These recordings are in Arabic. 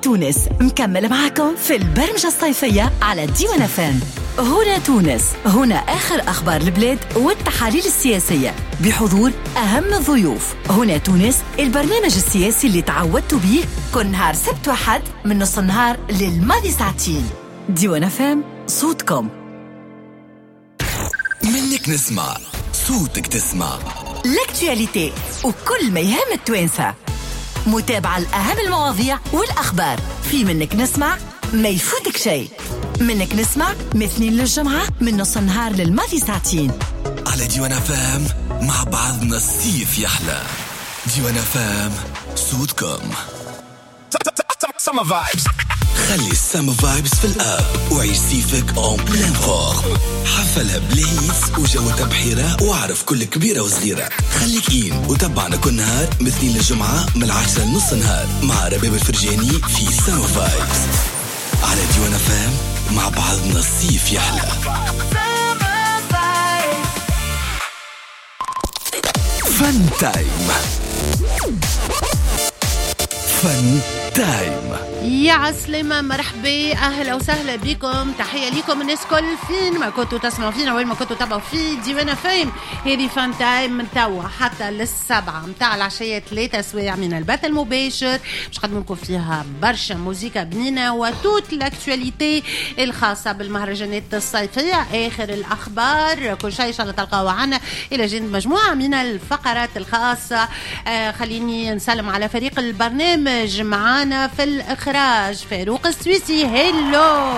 تونس مكمل معكم في البرمجة الصيفية على ديوان FM. هنا تونس، هنا آخر أخبار البلاد والتحاليل السياسية بحضور أهم الضيوف. هنا تونس، البرنامج السياسي اللي تعودتوا بيه كل نهار سبت وحد من نص النهار للماضي ساعتين. ديوان FM، صوتكم. منك نسمع، صوتك تسمع. لاكتواليتي وكل ما يهم التوانسة، متابعة لأهم المواضيع والأخبار في منك نسمع، ما يفوتك شيء. منك نسمع من اثنين للجمعة من نص النهار للماضي ساعتين على ديوان FM. مع بعضنا الصيف يحلى. ديوان FM، صوتكم. Summer vibes. خلي السما فايبس في الاب وعيش سيفك اون بلان فورم. حفلها بليز وجوة بحيرة وعرف كل كبيرة وصغيرة. خليك إين وتابعنا كل نهار من اثنين للجمعة من 10 لنص نهار مع رباب الفرجاني في سما فايبس على ديوان FM. مع بعضنا الصيف يحلى. فن تايم. فن تايم. يا عسلامة، مرحبا، أهلا وسهلا بكم، تحية لكم الناس كل فين ما كنتوا تسمعوا فينا وين ما كنتوا تابعوا في ديوان FM. هذه فان تايم من توا حتى للسبعة متاع العشية 3 سوايع من البث المباشر، باش نقدم لكم فيها برشا موسيقى بنينة وتوت لاكتواليتي الخاصة بالمهرجانات الصيفية، آخر الأخبار، كل شيء إن شاء الله تلقاوه عنا، إلى جانب مجموعة من الفقرات الخاصة. خليني نسلم على فريق البرنامج معانا في الإخراج فاروق السويسي. هيلو،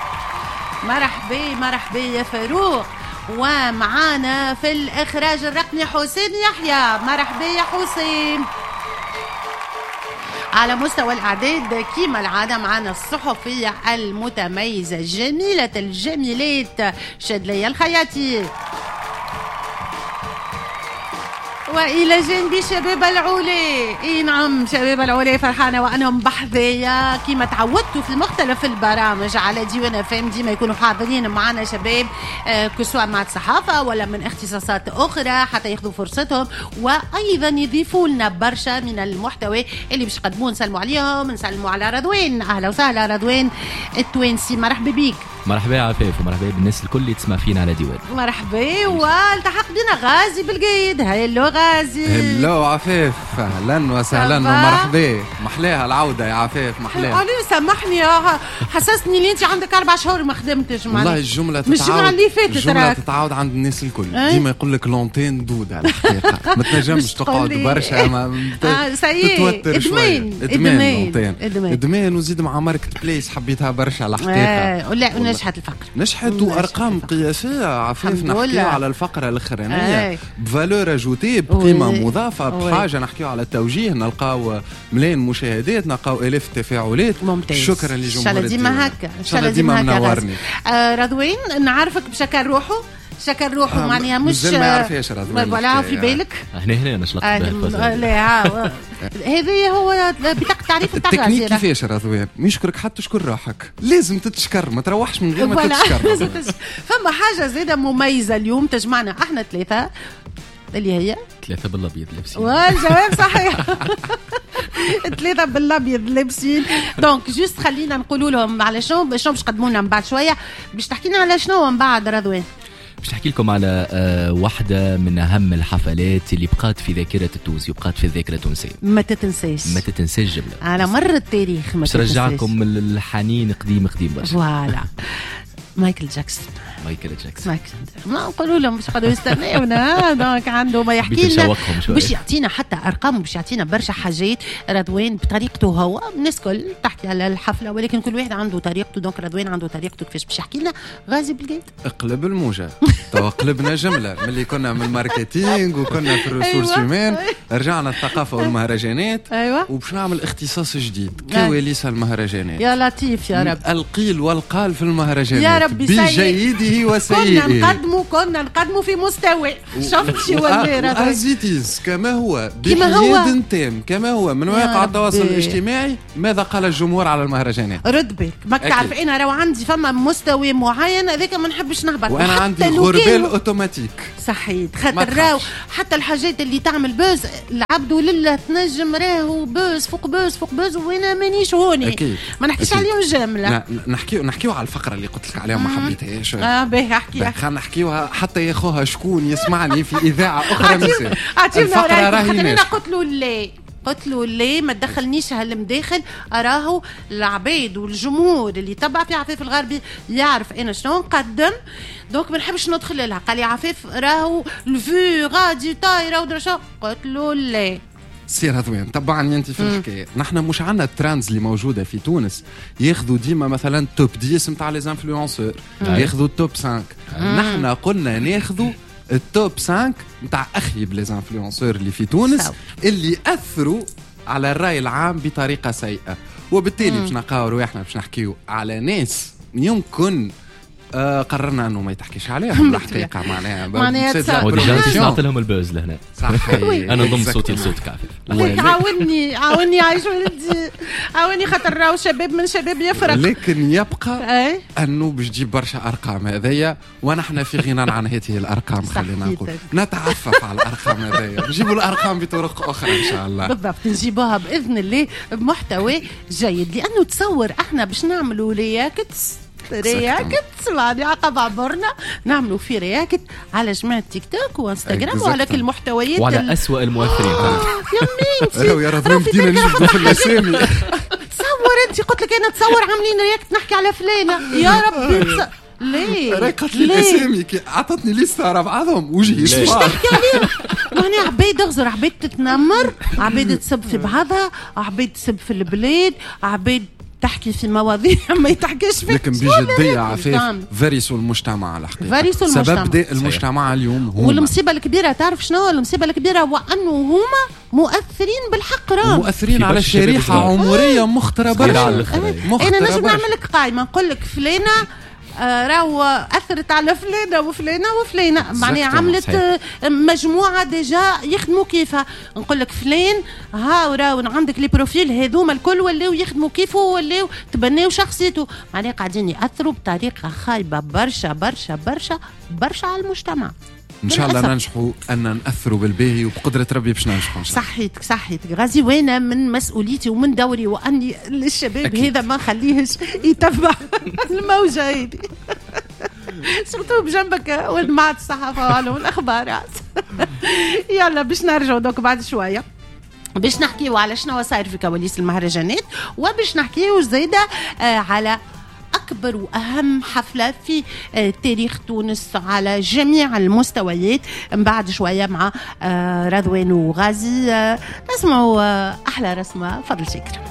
مرحبا يا فاروق. ومعانا في الإخراج الرقمي حسين يحيى. مرحبا يا حسين. على مستوى الإعداد كيما العادة معنا الصحفية المتميزة جميلة الجميلات شادلية الخياطي. وإلى جانبي شباب العولي. إي نعم، شباب العولي فرحانة وأنهم بحذايا كما تعودتوا في مختلف البرامج على ديوان FM. ديما يكونوا حاضرين معنا شباب كسواء مع الصحافة ولا من اختصاصات أخرى حتى ياخذوا فرصتهم، وأيضا يضيفوا لنا برشا من المحتوى اللي باش يقدموه. نسلموا عليهم، نسلموا على رضوان. أهلا وسهلا رضوان التوانسي، مرحبا بيك. مرحبا يا عفاف، ومرحبا بالناس الكل اللي تسمع فينا على ديوان. مرحبا. والتحق بنا غازي بالقيد. هلو غازي. هلو عفاف، اهلا وسهلا ومرحبا. محلاها العوده يا عفاف، محلاها. علي سامحني، حسسني ان انت عندك 4 شهور ما خدمتش. والله الجمله مش الجمعه اللي فاتت، الجمله تتعاود عند الناس الكل. ديما يقول لك لونتين دود على الحقيقه. ما تنجمش تقعد برشا، ما تتوتر شويه. ادمان وزيد مع ماركت بليس حبيتها برشا على الحقيقه. لا نجحت الفقره، نجحت وارقام قياسيه عفاف. نحكيو على الفقره الاخرانيه بفالور اجوتي، بقيمه مضافه، بحاجه نحكيو على التوجيه، نلقاو ملايين مشاهدات، نلقاو الاف تفاعلات. ممتاز. شكرا لجمهورك. ان شاء الله ديما هكا، ان شاء الله ديما منورني. رضوين نعرفك بشكل روحه معناها مش ما يعرفش رضوان ولا في بالك. هنا نشلط لا هذه هو بطاقة تعريف نتاع التكنيك. كيفاش رضوان؟ نشكرك حتى تشكر روحك، لازم تتشكر، ما تروحش من غير ما تتشكر. فما حاجة زيادة مميزة اليوم تجمعنا احنا 3 اللي هي 3 بالابيض لابسين. والجواب صحيح. 3 بالابيض لابسين. دونك جوست خلينا نقولوا لهم على شنو باش تقدموا لنا من بعد شويه، باش تحكي لنا على شنو من بعد رضوان. باش نحكي لكم على واحدة من أهم الحفلات اللي بقات في ذاكرة التونسي وبقات في الذاكرة التونسية. ما تتنساش جملة على مر التاريخ. باش رجعكم الحنين قديم برشا. فوالا. مايكل جاكسون. ما نقولوا لهم باش يقعدوا يستناونا. دونك عنده ما يحكي لنا باش يعطينا حتى ارقام وباش يعطينا برشا حاجات. رضوان بطريقته هو، الناس كل تحكي على الحفله ولكن كل واحد عنده طريقته. دونك رضوان عنده طريقته كيفاش باش يحكي لنا. غازي بالقيد اقلب الموجه. تو قلبنا جمله ملي كنا من الماركتينغ وكنا في الريسورس هيومان، رجعنا الثقافه والمهرجانات. وباش نعمل اختصاص جديد، كواليس المهرجانات. يا لطيف يا رب. القيل والقال في المهرجانات يا ربي بجيده حسناته وسيئه. كنا نقدموا في مستوى. شفت شو ولا عزيزيز كما هو بحياد تام كما هو من واقع التواصل الاجتماعي. ماذا قال الجمهور على المهرجانات؟ رد بك ما تعرف انا راهو عندي فما مستوى معين هذاك ما نحبش نهبط. وانا عندي غربال اوتوماتيك. صحيت خاطر راهو حتى الحاجات اللي تعمل بوز العبد ولله تنجم راهو بوز فوق بوز فوق بوز وانا مانيش هوني. ما نحكيش عليهم جمله. نحكيو على الفقره اللي قلت لك عليها ما حبيتهاش. باهي احكي. خلينا نحكيوها حتى ياخوها شكون يسمعني في اذاعه اخرى مثل الفقره راهي. قلت له ليه ما تدخلنيش هالمداخل. اراهو العباد والجمهور اللي تبع في عفاف الغربي يعرف انا شنو نقدم. دونك ما نحبش ندخل لها. قال لي عفاف راهو الفيو غادي طايره ودرشا. قلت له لا سير هذوين طبعا انت في الحكايه. نحن مش عندنا الترندز اللي موجوده في تونس ياخذوا ديما مثلا توب 10 نتاع لي انفلونسور ياخذوا التوب 5. نحن قلنا ناخذوا التوب 5 نتاع اخيب لي انفلونسور اللي في تونس اللي اثروا على الراي العام بطريقه سيئه. وبالتالي باش نلقاو رواحنا باش نحكيو على ناس يمكن قررنا انه ما يتحكيش عليهم الحقيقه. معناها وديجا نعط لهم البوز لهنا. صحيح. انا نضم صوتي لصوتك عفيف. عاوني عايش ولدي عاوني خاطر راهو شباب من شباب يفرق. لكن يبقى انه باش تجيب برشا ارقام هذيا ونحن في غنى عن هذه الارقام. خلينا نقول نتعفف على الارقام هذيا. نجيبوا الارقام بطرق اخرى ان شاء الله. بالضبط نجيبوها باذن الله بمحتوى جيد. لانه تصور احنا باش نعملوا رياكتس معني عقب عبرنا نعملوا في رياكت على جماعة تيك توك وانستغرام وعلى كل المحتويات وعلى أسوأ المؤثرين. يا مينتي يا رضوان بدينا نجبدوا في الأسامي. تصور انت قلت لك انا تصور عاملين رياكت نحكي على فلانة يا ربي ليه قالت لي الاسامي عطتني لسته على بعضهم وجهي صفار. وهنا عبيد اغزر عبيد تتنمر عبيد تسب في بعضها عبيد تسب في البلاد عبيد تحكي في مواضيع ما يتحكيش فيها. لكن بجدية عفاف فارسوا المجتمع على الحقيقة. سبب المجتمع اليوم هو والمصيبة الكبيرة تعرف شنو المصيبة الكبيرة هو أنه هما مؤثرين بالحق مؤثرين على شريحة عمرية مخترة برشا. أنا نجم نعمل لك قائمة نقول لك فلانة راهو أثرت على فلانة وفلانة وفلانة معناها عملت مجموعة ديجا يخدموا كيفها. نقول لك فلان ها راهو عندك لي بروفيل هذوما الكل ولاو يخدموا كيفه ولاو تبناو شخصيته معناها قاعدين يأثروا بطريقة خايبة برشا برشا برشا برشا على المجتمع. ان شاء الله ننجحوا ان ناثروا بالباهي وبقدره ربي باش ننجحوا. صحيتك غازي. وانا من مسؤوليتي ومن دوري واني الشباب هذا ما نخليهش يتبع الموجه هذه. سورتو بجنبك والمعهد الصحافه وعلوم الاخبار. يلا باش نرجعوا دوك بعد شويه باش نحكيوا على شنو صاير في كواليس المهرجانات وباش نحكيوا زياده على أكبر وأهم حفلة في تاريخ تونس على جميع المستويات. من بعد شوية مع رضوان وغازي نسمعوا أحلى رسمة. فضل شكر.